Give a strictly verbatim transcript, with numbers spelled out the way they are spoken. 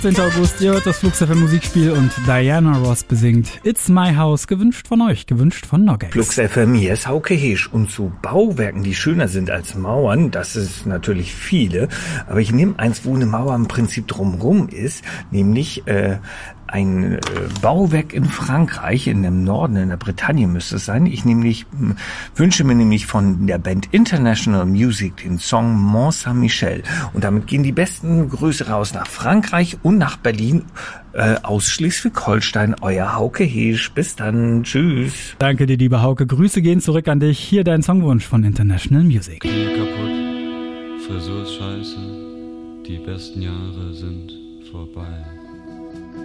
zehnten August, ihr hört das Flux F M Musikspiel und Diana Ross besingt It's My House, gewünscht von euch, gewünscht von Noggex. Flux F M, hier ist Hauke Heesch und zu Bauwerken, die schöner sind als Mauern, das ist natürlich viele, aber ich nehme eins, wo eine Mauer im Prinzip drumrum ist, nämlich äh, ein äh, Bauwerk in Frankreich, in dem Norden, in der Bretagne müsste es sein. Ich nämlich m, wünsche mir nämlich von der Band International Music den Song Mont Saint-Michel. Und damit gehen die besten Grüße raus nach Frankreich und nach Berlin, äh, aus Schleswig-Holstein. Euer Hauke Heesch. Bis dann. Tschüss. Danke dir, lieber Hauke. Grüße gehen zurück an dich. Hier dein Songwunsch von International Music. Knie kaputt, Frisur ist scheiße, die besten Jahre sind vorbei.